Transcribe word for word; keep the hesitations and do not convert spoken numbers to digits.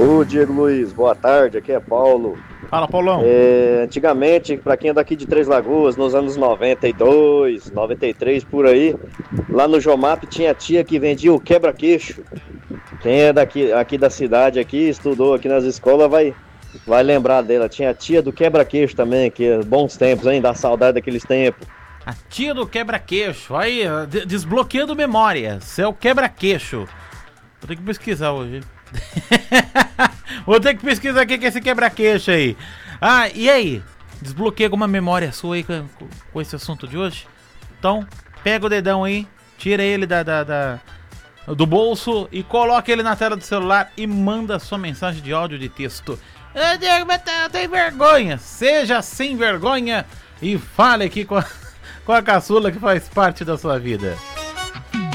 Ô Diego Luiz, boa tarde, aqui é Paulo. Fala, Paulão. É, antigamente, para quem é daqui de Três Lagoas, nos anos noventa e dois, noventa e três, por aí, lá no Jomap tinha tia que vendia o quebra-queixo. Quem é daqui aqui da cidade, aqui, estudou aqui nas escolas, vai, vai lembrar dela. Tinha a tia do quebra-queixo também, que é bons tempos, hein? Dá saudade daqueles tempos. A tia do quebra-queixo. Aí, de- desbloqueando memória. Seu quebra-queixo. Vou ter que pesquisar hoje. Vou ter que pesquisar o que é esse quebra-queixo aí. Ah, e aí? Desbloqueia alguma memória sua aí com, com esse assunto de hoje? Então, pega o dedão aí, tira ele da, da, da- do bolso e coloca ele na tela do celular e manda sua mensagem de áudio de texto. Ô, Diego Betão, tem vergonha? Seja sem vergonha e fale aqui com a, com a caçula que faz parte da sua vida.